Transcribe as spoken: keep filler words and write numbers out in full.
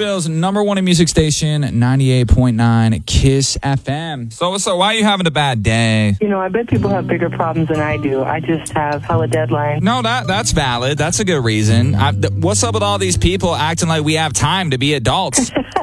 Nashville's number one in music station, ninety-eight point nine Kiss F M. So, so why are you having a bad day? You know, I bet people have bigger problems than I do. I just have hella deadline. No, that that's valid. That's a good reason. I, th- what's up with all these people acting like we have time to be adults?